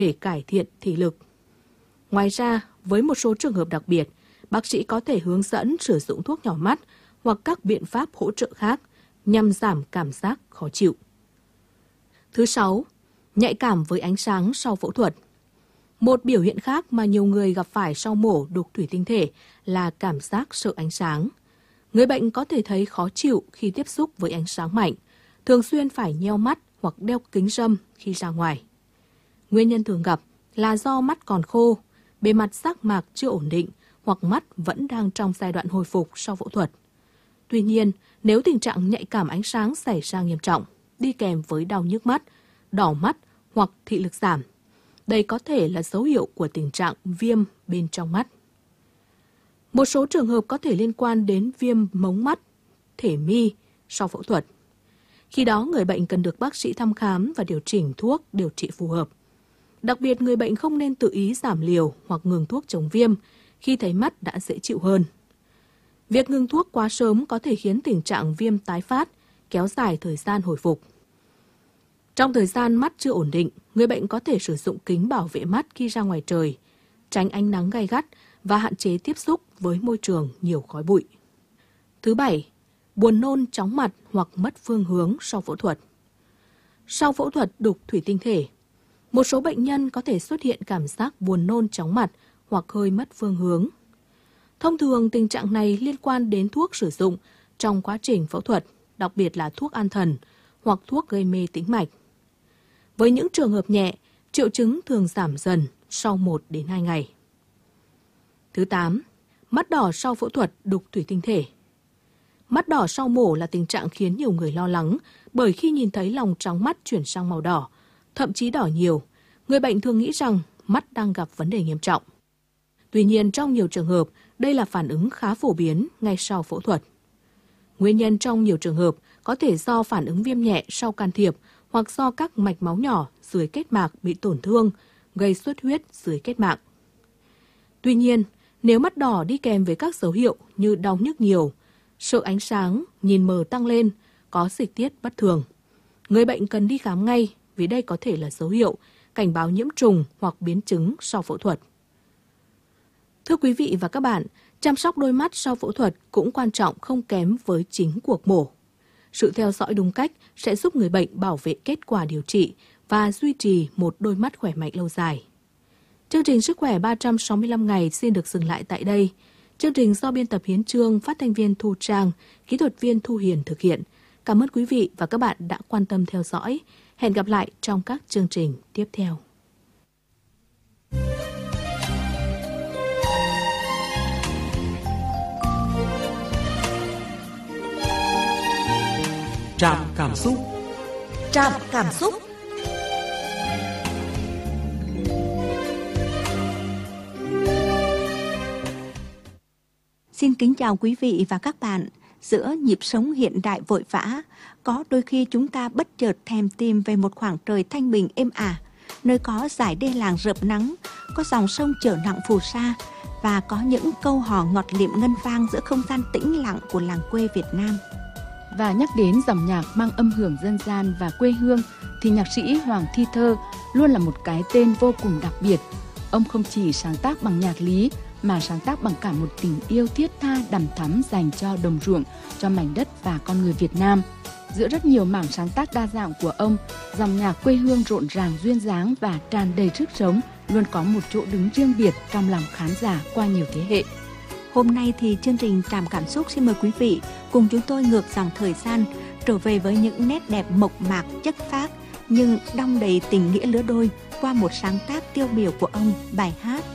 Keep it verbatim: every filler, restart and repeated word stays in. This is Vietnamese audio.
để cải thiện thị lực. Ngoài ra, với một số trường hợp đặc biệt, bác sĩ có thể hướng dẫn sử dụng thuốc nhỏ mắt hoặc các biện pháp hỗ trợ khác nhằm giảm cảm giác khó chịu. Thứ sáu, nhạy cảm với ánh sáng sau phẫu thuật. Một biểu hiện khác mà nhiều người gặp phải sau mổ đục thủy tinh thể là cảm giác sợ ánh sáng. Người bệnh có thể thấy khó chịu khi tiếp xúc với ánh sáng mạnh, thường xuyên phải nheo mắt hoặc đeo kính râm khi ra ngoài. Nguyên nhân thường gặp là do mắt còn khô, bề mặt giác mạc chưa ổn định hoặc mắt vẫn đang trong giai đoạn hồi phục sau phẫu thuật. Tuy nhiên, nếu tình trạng nhạy cảm ánh sáng xảy ra nghiêm trọng, đi kèm với đau nhức mắt, đỏ mắt hoặc thị lực giảm, đây có thể là dấu hiệu của tình trạng viêm bên trong mắt. Một số trường hợp có thể liên quan đến viêm mống mắt, thể mi sau phẫu thuật. Khi đó, người bệnh cần được bác sĩ thăm khám và điều chỉnh thuốc điều trị phù hợp. Đặc biệt, người bệnh không nên tự ý giảm liều hoặc ngừng thuốc chống viêm khi thấy mắt đã dễ chịu hơn. Việc ngừng thuốc quá sớm có thể khiến tình trạng viêm tái phát, kéo dài thời gian hồi phục. Trong thời gian mắt chưa ổn định, người bệnh có thể sử dụng kính bảo vệ mắt khi ra ngoài trời, tránh ánh nắng gay gắt và hạn chế tiếp xúc với môi trường nhiều khói bụi. Thứ bảy, buồn nôn, chóng mặt hoặc mất phương hướng sau phẫu thuật. Sau phẫu thuật đục thủy tinh thể, một số bệnh nhân có thể xuất hiện cảm giác buồn nôn, chóng mặt hoặc hơi mất phương hướng. Thông thường, tình trạng này liên quan đến thuốc sử dụng trong quá trình phẫu thuật, đặc biệt là thuốc an thần hoặc thuốc gây mê tĩnh mạch. Với những trường hợp nhẹ, triệu chứng thường giảm dần sau một đến hai ngày. Thứ tám, mắt đỏ sau phẫu thuật đục thủy tinh thể. Mắt đỏ sau mổ là tình trạng khiến nhiều người lo lắng bởi khi nhìn thấy lòng trắng mắt chuyển sang màu đỏ, thậm chí đỏ nhiều, người bệnh thường nghĩ rằng mắt đang gặp vấn đề nghiêm trọng. Tuy nhiên, trong nhiều trường hợp, đây là phản ứng khá phổ biến ngay sau phẫu thuật. Nguyên nhân trong nhiều trường hợp có thể do phản ứng viêm nhẹ sau can thiệp hoặc do các mạch máu nhỏ dưới kết mạc bị tổn thương, gây xuất huyết dưới kết mạc. Tuy nhiên, nếu mắt đỏ đi kèm với các dấu hiệu như đau nhức nhiều, sợ ánh sáng, nhìn mờ tăng lên, có dịch tiết bất thường, người bệnh cần đi khám ngay vì đây có thể là dấu hiệu cảnh báo nhiễm trùng hoặc biến chứng sau phẫu thuật. Thưa quý vị và các bạn, chăm sóc đôi mắt sau phẫu thuật cũng quan trọng không kém với chính cuộc mổ. Sự theo dõi đúng cách sẽ giúp người bệnh bảo vệ kết quả điều trị và duy trì một đôi mắt khỏe mạnh lâu dài. Chương trình Sức khỏe ba trăm sáu mươi lăm ngày xin được dừng lại tại đây. Chương trình do biên tập Hiến Trương, phát thanh viên Thu Trang, kỹ thuật viên Thu Hiền thực hiện. Cảm ơn quý vị và các bạn đã quan tâm theo dõi. Hẹn gặp lại trong các chương trình tiếp theo. Trạm cảm xúc. Trạm cảm xúc. Xin kính chào quý vị và các bạn. Giữa nhịp sống hiện đại vội vã, có đôi khi chúng ta bất chợt thèm tìm về một khoảng trời thanh bình êm ả, nơi có dải đê làng rợp nắng, có dòng sông chở nặng phù sa và có những câu hò ngọt lịm ngân vang giữa không gian tĩnh lặng của làng quê Việt Nam. Và nhắc đến dòng nhạc mang âm hưởng dân gian và quê hương thì nhạc sĩ Hoàng Thi Thơ luôn là một cái tên vô cùng đặc biệt. Ông không chỉ sáng tác bằng nhạc lý mà sáng tác bằng cả một tình yêu thiết tha đằm thắm dành cho đồng ruộng, cho mảnh đất và con người Việt Nam. Giữa rất nhiều mảng sáng tác đa dạng của ông, dòng nhạc quê hương rộn ràng duyên dáng và tràn đầy sức sống luôn có một chỗ đứng riêng biệt trong lòng khán giả qua nhiều thế hệ. Hôm nay thì chương trình Trạm cảm xúc xin mời quý vị cùng chúng tôi ngược dòng thời gian, trở về với những nét đẹp mộc mạc chất phác nhưng đong đầy tình nghĩa lứa đôi qua một sáng tác tiêu biểu của ông, bài hát